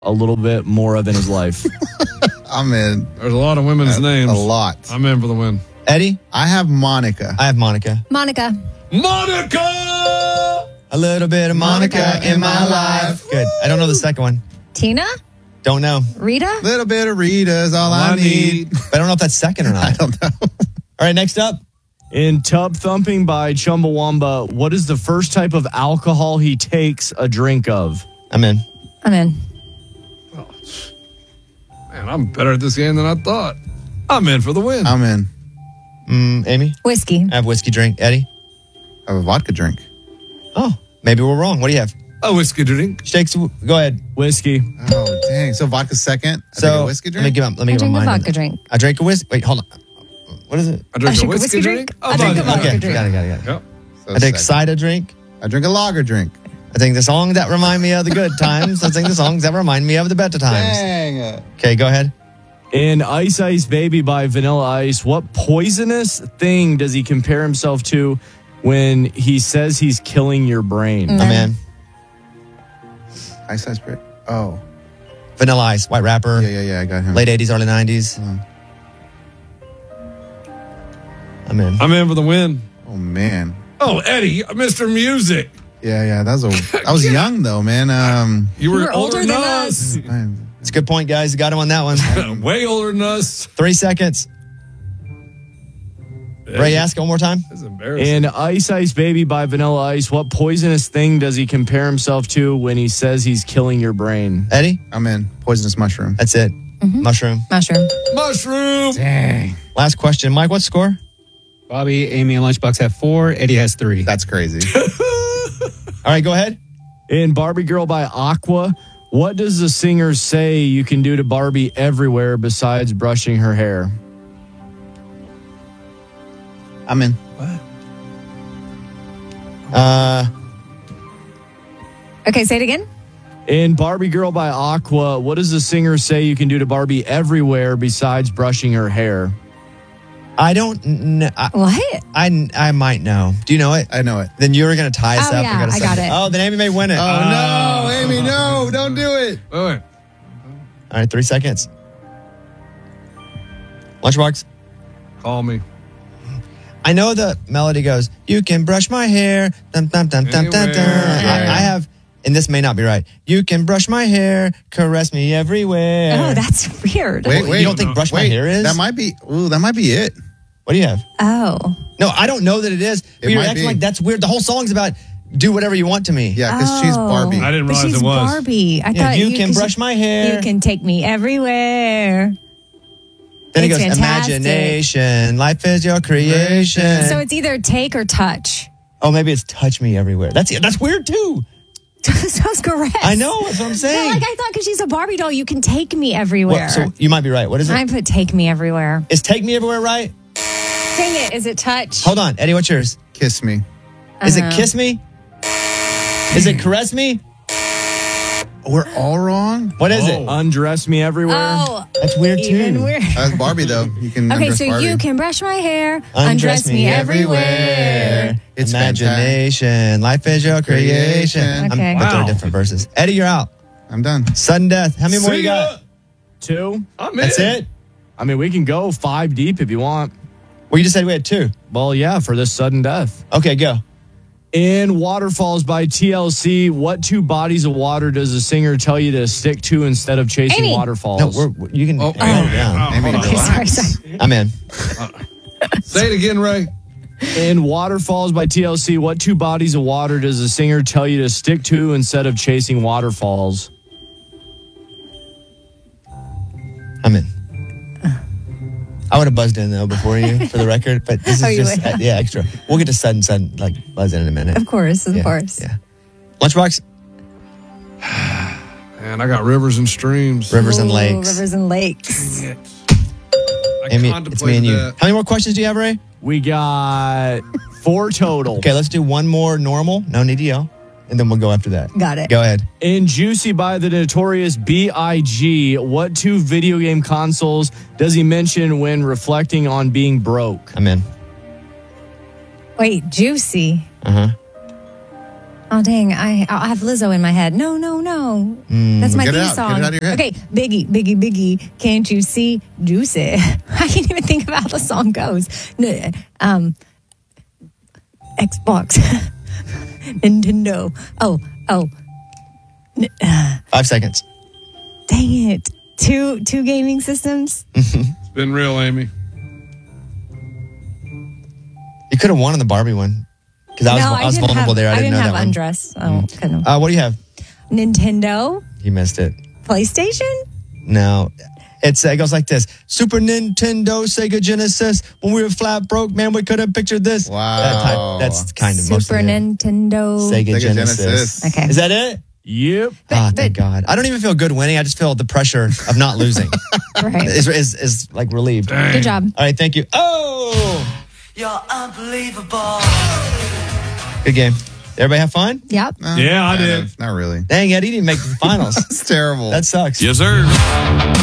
a little bit more of in his life? I'm in. There's a lot of women's names. A lot. I'm in for the win. Eddie? I have Monica. I have Monica. Monica. Monica! A little bit of Monica in my life. Good. I don't know the second one. Tina? Don't know. Rita? Little bit of Rita's all I need. But I don't know if that's second or not. I don't know. All right, next up. In Tub Thumping by Chumbawamba, what is the first type of alcohol he takes a drink of? I'm in. I'm in. Man, I'm better at this game than I thought. I'm in for the win. I'm in. Amy? Whiskey. I have whiskey drink. Eddie? I have a vodka drink. Oh, maybe we're wrong. What do you have? A whiskey drink. Shakes. Go ahead. Whiskey. Oh, dang. So vodka's second? I So drink a whiskey drink? Let me I give drink mine. a vodka drink. I drink a whiskey. Wait, hold on. What is it? I drink a whiskey drink. I drink a vodka Okay, drink. got it. Yep. So I drink second. cider drink. I drink a lager drink. I think the songs that remind me of the good times. I think the songs that remind me of the better times. Dang. Okay, go ahead. In Ice Ice Baby by Vanilla Ice, what poisonous thing does he compare himself to when he says he's killing your brain? I'm in. Ice Ice Bread. Oh. Vanilla Ice, white rapper. Yeah. I got him. Late 80s, early 90s. I'm in. I'm in for the win. Oh, man. Oh, Eddie, Mr. Music. Yeah. I was young, though, man. You were older older than than us. It's a good point, guys. You got him on that one. Way older than us. 3 seconds. Ray, ask it one more time. That's embarrassing. In Ice Ice Baby by Vanilla Ice, what poisonous thing does he compare himself to when he says he's killing your brain? Eddie? I'm in. Poisonous mushroom. That's it. Mushroom. Mushroom. Mushroom. Dang. Last question. Mike, what's the score? Bobby, Amy, and Lunchbox have 4. Eddie has 3. That's crazy. All right, go ahead. In Barbie Girl by Aqua, what does the singer say you can do to Barbie everywhere besides brushing her hair? I'm in. Okay, say it again. In Barbie Girl by Aqua, what does the singer say you can do to Barbie everywhere besides brushing her hair? I don't know. What? I might know. Do you know it? I know it. Then you're going to tie us Oh, up. yeah, I got it. Oh, then Amy may win it. Oh, no, Amy, no. Don't do it. Wait. All right, 3 seconds. Lunchbox. Call me. I know the melody goes, you can brush my hair. Dum, dum, dum, dum, dum, dum. I have, and this may not be right. You can brush my hair, caress me everywhere. Oh, that's weird. Wait. You don't think brush my hair is? That might be it. What do you have? Oh. No, I don't know that it is. But It you're might acting be. like that's weird. The whole song's about do whatever you want to me. Yeah, because she's Barbie. I didn't But realize she's it was. Barbie. I Yeah, thought you can 'cause brush my hair. You can take me everywhere. Then it It's goes, fantastic. imagination, life is your creation. So it's either take or touch. Oh, maybe it's touch me everywhere. That's weird too. Sounds correct. I know, that's what I'm No, saying. like I thought because she's a Barbie doll, you can take me everywhere. Well, so you might be right. What is it? I put take me everywhere. Is take me everywhere right? Dang it. Is it touch? Hold on. Eddie, what's yours? Kiss me. Is it kiss me? Is it caress me? We're all wrong? What is it? Undress me everywhere? Oh, That's weird too. even weird. That's Barbie, though. You can Okay, undress so Barbie. you can brush my hair, undress me everywhere. It's imagination. Life is your creation. Okay. But they're Wow. different verses. Eddie, you're out. I'm done. Sudden death. How many more you See ya. got? 2? I'm in. That's it? I mean, we can go 5 deep if you want. Well, you just said we had 2. Well, yeah, for this sudden death. Okay, go. In Waterfalls by TLC, what 2 bodies of water does the singer tell you to stick to instead of chasing Amy. waterfalls? No, you can Oh. calm down. Amy, hold on. Okay, sorry, relax. sorry. I'm in. Say it again, Ray. In Waterfalls by TLC, what 2 bodies of water does the singer tell you to stick to instead of chasing waterfalls? I'm in. I would have buzzed in though before you, for the record, but this is Oh, you just would? extra. We'll get to sudden like buzz in a minute. Of course, of Yeah, course. Yeah. Lunchbox, And I got rivers and streams. rivers and Ooh, lakes. Rivers and lakes. I Amy, it's me contemplated and you. that. How many more questions do you have, Ray? We got 4 total. Okay, let's do one more normal. No need to yell, and then we'll go after that. Got it. Go ahead. In Juicy by the Notorious B.I.G., what 2 video game consoles does he mention when reflecting on being broke? I'm in. Wait, juicy. Oh, dang. I have Lizzo in my head. No. That's my Get it theme out. song. Get it out of your head. Okay. Biggie. Can't you see? Juicy. I can't even think of how the song goes. Xbox. Nintendo. Oh. 5 seconds. Dang it. Two gaming systems? It's been real, Amy. You could have won on the Barbie one. Because I was vulnerable there. I didn't know that have one. undress. Oh, couldn't. What do you have? Nintendo? You missed it. PlayStation? No. It goes like this. Super Nintendo, Sega Genesis. When we were flat broke, man, we couldn't picture this. Wow. That's kind of most of Super it. Nintendo. Sega Sega Genesis. Genesis. Okay. Is that it? Yep. Thank God. I don't even feel good winning. I just feel the pressure of not losing. Right. is like relieved. Good job. All right, thank you. Oh! You're unbelievable. Good game. Everybody have fun? Yep. Yeah, I did. Not really. Dang, Eddie didn't make the finals. It's terrible. That sucks. Yes, sir.